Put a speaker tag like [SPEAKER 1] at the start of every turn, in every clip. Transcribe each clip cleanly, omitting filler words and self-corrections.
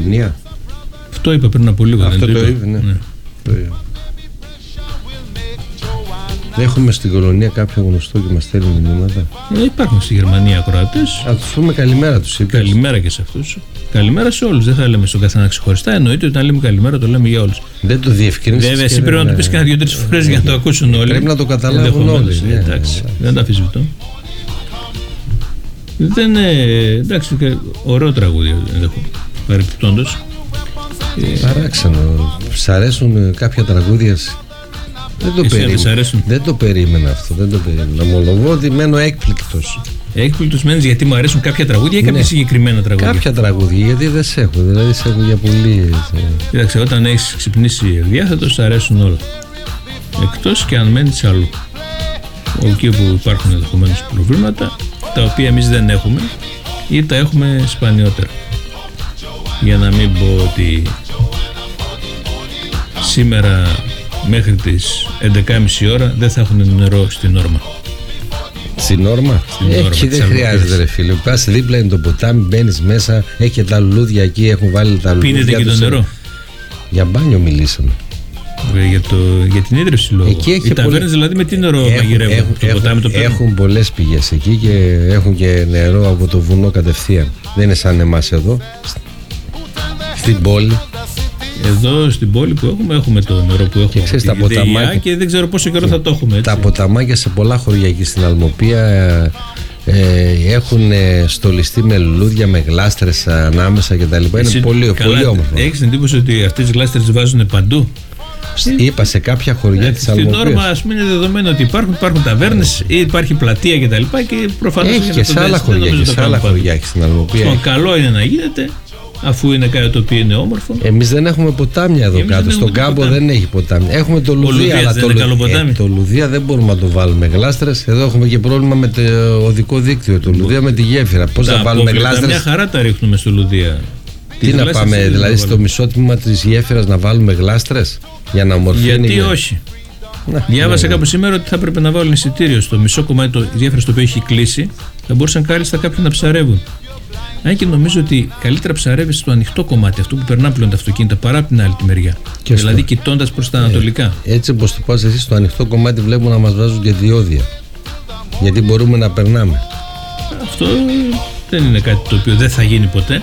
[SPEAKER 1] Κολονία.
[SPEAKER 2] Αυτό είπα πριν από λίγο.
[SPEAKER 1] Αυτό το είπε, ναι. Το είπε. Έχουμε στην Κολονία κάποιο γνωστό και μας στέλνει μηνύματα.
[SPEAKER 2] Υπάρχουν στη Γερμανία ακροατές.
[SPEAKER 1] Α τους πούμε καλημέρα τους.
[SPEAKER 2] Καλημέρα και σε αυτούς. Καλημέρα σε όλους. Δεν θα λέμε στον καθένα ξεχωριστά. Εννοείται ότι όταν λέμε καλημέρα το λέμε για όλους.
[SPEAKER 1] Δεν το διευκρίνησες.
[SPEAKER 2] Βέβαια, εσύ πρέπει να το πεις κάνα 2-3 φορές για να το ακούσουν όλοι.
[SPEAKER 1] Πρέπει να το καταλάβουν όλοι.
[SPEAKER 2] Εντάξει, δεν το αφισβητώ. Δεν είναι. Εντάξει, ωραίο τραγούδι παρεπιπτόντως.
[SPEAKER 1] Παράξενο. Σ' αρέσουν κάποια τραγούδια. Δεν το περίμενα αυτό. Να ομολογώ ότι μένω έκπληκτος.
[SPEAKER 2] Έκπληκτος μένεις γιατί μου αρέσουν κάποια τραγούδια ή κάποια συγκεκριμένα τραγούδια?
[SPEAKER 1] Κάποια τραγούδια, γιατί δεν σε έχω. Δηλαδή σε έχω για πολύ.
[SPEAKER 2] Κοίταξε, όταν έχεις ξυπνήσει ευδιάθετος, θα αρέσουν όλα. Εκτός και αν μένεις αλλού. Εκεί που υπάρχουν ενδεχομένως προβλήματα, τα οποία εμείς δεν έχουμε ή τα έχουμε σπανιότερα. Για να μην πω ότι σήμερα μέχρι τις 11.30 ώρα δεν θα έχουν νερό στην Όρμα.
[SPEAKER 1] Στην Όρμα? Εκεί δεν χρειάζεται, ρε φίλε. Πας δίπλα είναι το ποτάμι, μπαίνεις μέσα, έχει και τα λουλούδια εκεί, έχουν βάλει τα λουλούδια.
[SPEAKER 2] Πίνετε και το νερό?
[SPEAKER 1] Για μπάνιο μιλήσαμε.
[SPEAKER 2] Για την ίδρυψη λόγω. Οι ταβέρνες δηλαδή με τι νερό μαγειρεύουν?
[SPEAKER 1] Έχουν πολλές πηγές εκεί και έχουν και νερό από το βουνό κατευθείαν. Δεν είναι σαν εμάς εδώ στην πόλη.
[SPEAKER 2] Εδώ στην πόλη που έχουμε το νερό που έχουμε.
[SPEAKER 1] Και ξέρεις, τα ποταμάκια,
[SPEAKER 2] και δεν ξέρω πόσο καιρό θα το έχουμε. Έτσι.
[SPEAKER 1] Τα ποταμάκια σε πολλά χωριά εκεί στην Αλμοπία έχουν στολιστεί με λουλούδια, με γλάστρες ανάμεσα κτλ. Είναι πολύ όμορφο.
[SPEAKER 2] Έχεις την εντύπωση ότι αυτές τις γλάστρες βάζουν παντού?
[SPEAKER 1] Είπα σε κάποια χωριά της Αλμοπίας.
[SPEAKER 2] Στην Όρμα, ας πούμε, είναι δεδομένο ότι υπάρχουν ταβέρνες ή υπάρχει πλατεία κτλ. Και προφανώς
[SPEAKER 1] έχει και σε άλλα χωριά, έχει στην Αλμοπία.
[SPEAKER 2] Καλό είναι να γίνεται, αφού είναι κάτι το οποίο είναι όμορφο.
[SPEAKER 1] Εμείς δεν έχουμε ποτάμια εδώ κάτω. Στον κάμπο δεν έχει ποτάμια. Έχουμε το Λουδία, αλλά το Λουδία δεν μπορούμε να το βάλουμε γλάστρες. Εδώ έχουμε και πρόβλημα με το οδικό δίκτυο. Το Λουδία με τη γέφυρα. Πώς θα βάλουμε γλάστρες?
[SPEAKER 2] Μια χαρά τα ρίχνουμε στο Λουδία.
[SPEAKER 1] Τι να πάμε, δηλαδή στο μισό τμήμα της γέφυρας να βάλουμε γλάστρες για να ομορφύνει?
[SPEAKER 2] Γιατί όχι? Διάβασα κάπου σήμερα ότι θα έπρεπε να βάλουν εισιτήριο στο μισό κομμάτι τη γέφυρα το οποίο έχει κλείσει. Θα μπορούσαν κάλλιστα κάποιοι να ψαρεύουν. Αν και νομίζω ότι καλύτερα ψαρεύει στο ανοιχτό κομμάτι, αυτό που περνά πλέον τα αυτοκίνητα, παρά από την άλλη τη μεριά. Δηλαδή κοιτώντας προς τα ανατολικά.
[SPEAKER 1] Έτσι όπως το πας εσύ, στο ανοιχτό κομμάτι βλέπουμε να μας βάζουν και διόδια. Γιατί μπορούμε να περνάμε.
[SPEAKER 2] Αυτό δεν είναι κάτι το οποίο δεν θα γίνει ποτέ.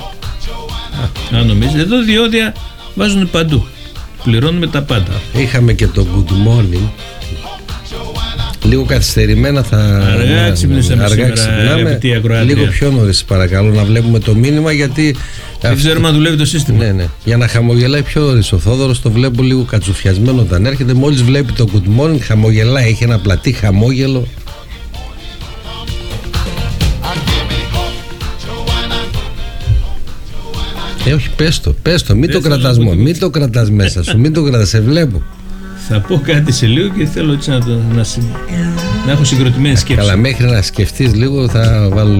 [SPEAKER 2] Αν νομίζετε, εδώ διόδια βάζουν παντού. Πληρώνουμε τα πάντα.
[SPEAKER 1] Είχαμε και το good morning. Λίγο καθυστερημένα θα
[SPEAKER 2] αργά ξυπνήσαμε.
[SPEAKER 1] Λίγο πιο νωρίς παρακαλώ να βλέπουμε το μήνυμα, γιατί
[SPEAKER 2] δεν ξέρουμε αν δουλεύει το σύστημα.
[SPEAKER 1] Ναι. Για να χαμογελάει πιο νωρίς. Ο Θόδωρος το βλέπω λίγο κατσουφιασμένο όταν έρχεται. Μόλις βλέπει το good morning χαμογελάει. Έχει ένα πλατή χαμόγελο. Όχι, πες το, μην το κρατάς μόνο, μην το κρατάς μέσα σου, μην το κρατάς, σε βλέπω.
[SPEAKER 2] Θα πω κάτι σε λίγο και θέλω έτσι να έχω συγκροτημένη σκέψη.
[SPEAKER 1] Καλά, μέχρι να σκεφτείς λίγο θα βάλω